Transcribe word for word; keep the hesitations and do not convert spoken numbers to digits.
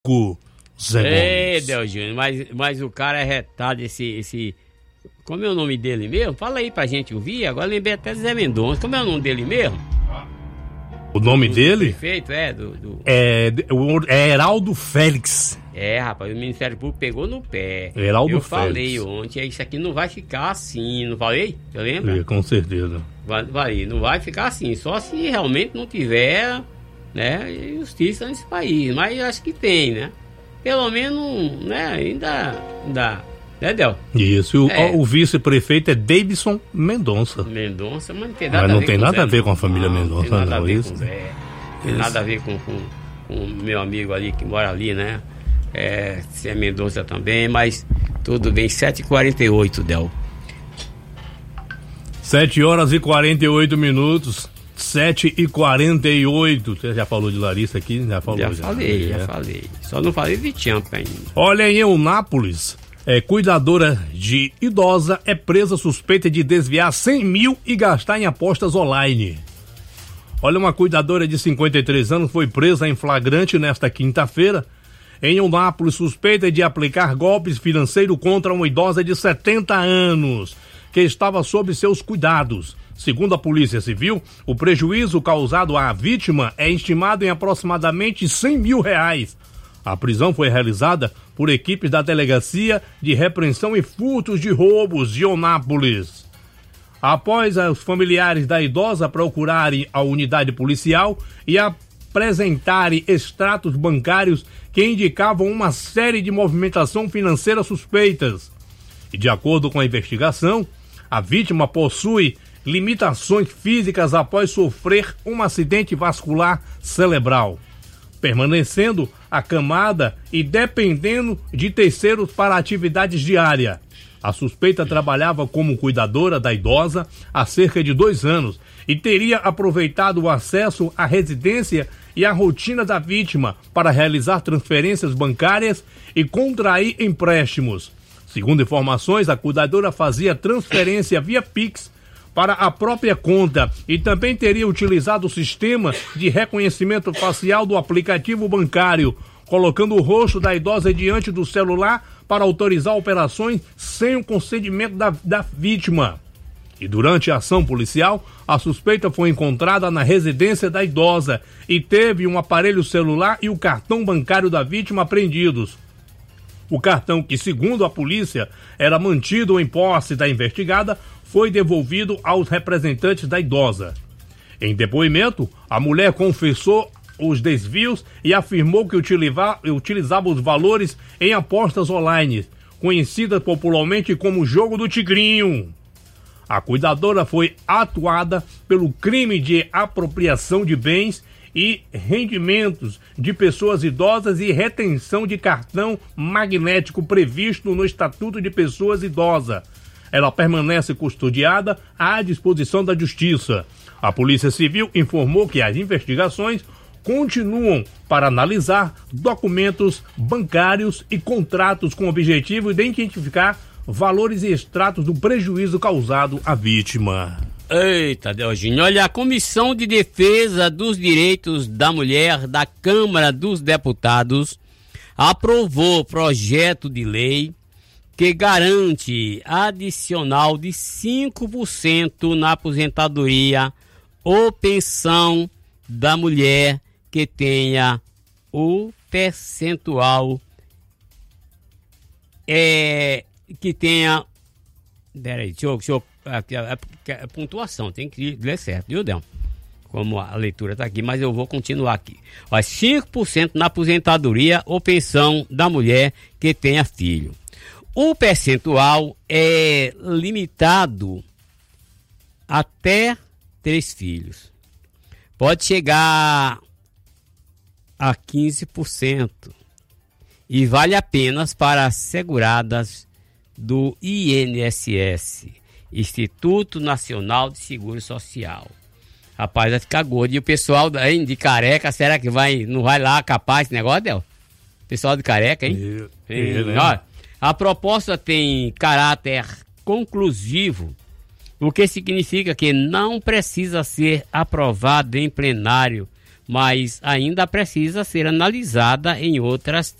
Zé Ei, Del Júnior, mas, mas o cara é retado, esse, esse... Como é o nome dele mesmo? Fala aí pra gente ouvir, agora lembrei até de Zé Mendonça. Como é o nome dele mesmo? O nome do, dele? Do prefeito, é, do... do... É, é Heraldo Félix. É, rapaz, o Ministério Público pegou no pé. Heraldo Eu Félix. falei ontem, isso aqui não vai ficar assim, não falei? Você lembra? É, com certeza. Vai, vai, não vai ficar assim, só se realmente não tiver, né, justiça nesse país. Mas eu acho que tem, né? Pelo menos, né, ainda dá. Né, Del? Isso, o, é. o vice-prefeito é Davidson Mendonça. Mendonça, mas não tem nada mas a não ver tem com nada Zé, a ver com a família não, Mendonça, não. Tem nada não, a ver isso. com Zé. Tem nada a ver com o meu amigo ali que mora ali, né? É, se é Mendonça também, mas tudo bem. sete e quarenta e oito, Del. sete horas e quarenta e oito minutos. sete e quarenta e oito. Você já falou de Larissa aqui? Já falou. Já, já falei, já é. falei. Só não falei de Champa ainda. Olha, em Eunápolis, é, cuidadora de idosa é presa suspeita de desviar cem mil e gastar em apostas online. Olha, uma cuidadora de cinquenta e três anos foi presa em flagrante nesta quinta-feira em Eunápolis, suspeita de aplicar golpes financeiros contra uma idosa de setenta anos, que estava sob seus cuidados. Segundo a Polícia Civil, o prejuízo causado à vítima é estimado em aproximadamente cem mil reais. A prisão foi realizada por equipes da Delegacia de Repreensão e Furtos de Roubos de Eunápolis. Após os familiares da idosa procurarem a unidade policial e apresentarem extratos bancários que indicavam uma série de movimentação financeira suspeitas. E de acordo com a investigação, a vítima possui limitações físicas após sofrer um acidente vascular cerebral, permanecendo acamada e dependendo de terceiros para atividades diárias. A suspeita trabalhava como cuidadora da idosa há cerca de dois anos e teria aproveitado o acesso à residência e à rotina da vítima para realizar transferências bancárias e contrair empréstimos. Segundo informações, a cuidadora fazia transferência via Pix para a própria conta e também teria utilizado o sistema de reconhecimento facial do aplicativo bancário, colocando o rosto da idosa diante do celular para autorizar operações sem o consentimento da, da vítima. E durante a ação policial, a suspeita foi encontrada na residência da idosa e teve um aparelho celular e o cartão bancário da vítima apreendidos. O cartão, que segundo a polícia era mantido em posse da investigada, foi devolvido aos representantes da idosa. Em depoimento, a mulher confessou os desvios e afirmou que utilizava, utilizava os valores em apostas online, conhecidas popularmente como jogo do tigrinho. A cuidadora foi atuada pelo crime de apropriação de bens e rendimentos de pessoas idosas e retenção de cartão magnético previsto no Estatuto de Pessoas Idosas. Ela permanece custodiada à disposição da Justiça. A Polícia Civil informou que as investigações continuam para analisar documentos bancários e contratos com o objetivo de identificar valores e extratos do prejuízo causado à vítima. Eita, Delginho, olha, a Comissão de Defesa dos Direitos da Mulher da Câmara dos Deputados aprovou projeto de lei que garante adicional de cinco por cento na aposentadoria ou pensão da mulher que tenha o percentual é, que tenha... Peraí, deixa eu... Deixa eu a, a, a pontuação, tem que ler certo, viu, Del? Como a leitura tá aqui, mas eu vou continuar aqui. Ó, cinco por cento na aposentadoria ou pensão da mulher que tenha filho. O percentual é limitado até três filhos. Pode chegar a quinze por cento e vale apenas para seguradas do I N S S, Instituto Nacional de Seguro Social. Rapaz, vai ficar gordo. E o pessoal daí de Careca, será que vai, não vai lá capaz esse negócio, Del? Pessoal de Careca, hein? Eu, Sim, eu, né? Olha, a proposta tem caráter conclusivo, o que significa que não precisa ser aprovado em plenário mas ainda precisa ser analisada em outras